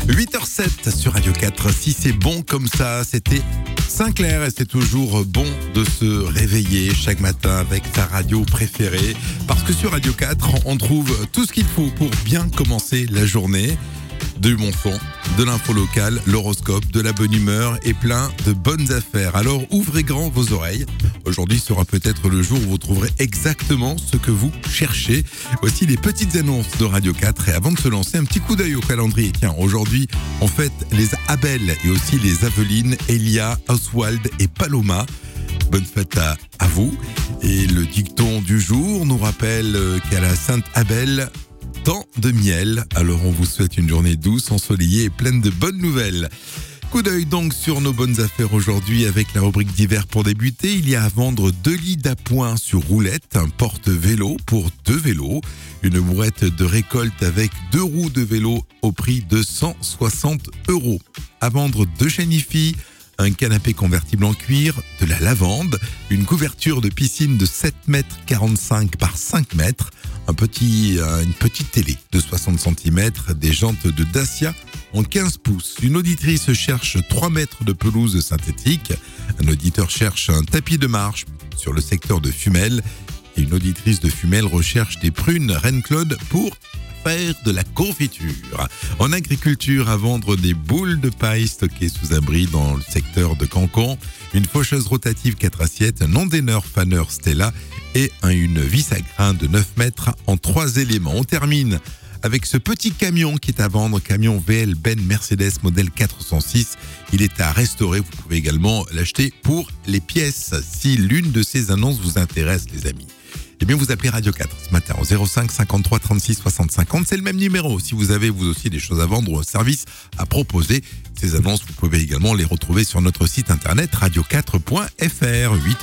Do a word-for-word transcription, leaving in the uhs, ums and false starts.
huit heures zéro sept sur Radio quatre. Si c'est bon comme ça, c'était Sinclair et c'est toujours bon de se réveiller chaque matin avec sa radio préférée. Parce que sur Radio quatre, on trouve tout ce qu'il faut pour bien commencer la journée. Du bon son, de l'info locale, l'horoscope, de la bonne humeur et plein de bonnes affaires. Alors ouvrez grand vos oreilles. Aujourd'hui sera peut-être le jour où vous trouverez exactement ce que vous cherchez. Voici les petites annonces de Radio quatre. Et avant de se lancer, un petit coup d'œil au calendrier. Tiens, aujourd'hui, on fête les Abel et aussi les Aveline, Elia, Oswald et Paloma. Bonne fête à, à vous. Et le dicton du jour nous rappelle qu'à la Sainte Abel, tant de miel. Alors on vous souhaite une journée douce, ensoleillée et pleine de bonnes nouvelles. Coup d'œil donc sur nos bonnes affaires aujourd'hui avec la rubrique d'hiver pour débuter. Il y a à vendre deux lits d'appoint sur roulette, un porte-vélo pour deux vélos, une brouette de récolte avec deux roues de vélo au prix de cent soixante euros. À vendre deux chenilles, un canapé convertible en cuir, de la lavande, une couverture de piscine de sept mètres quarante-cinq par cinq mètres, un petit, euh, une petite télé de soixante centimètres, des jantes de Dacia en quinze pouces. Une auditrice cherche trois mètres de pelouse synthétique. Un auditeur cherche un tapis de marche sur le secteur de Fumel. Et une auditrice de Fumel recherche des prunes Reine-Claude pour faire de la confiture. En agriculture, à vendre des boules de paille stockées sous abri dans le secteur de Cancon, une faucheuse rotative quatre assiettes, un ondéneur faneur Stella et une vis à grains de neuf mètres en trois éléments. On termine avec ce petit camion qui est à vendre, camion V L Ben Mercedes modèle quatre cent six. Il est à restaurer, vous pouvez également l'acheter pour les pièces si l'une de ces annonces vous intéresse, les amis. Eh bien, vous appelez Radio quatre ce matin au zéro cinq cinquante-trois trente-six soixante cinquante. C'est le même numéro. Si vous avez vous aussi des choses à vendre ou un service à proposer, ces annonces, vous pouvez également les retrouver sur notre site internet radio quatre point f r.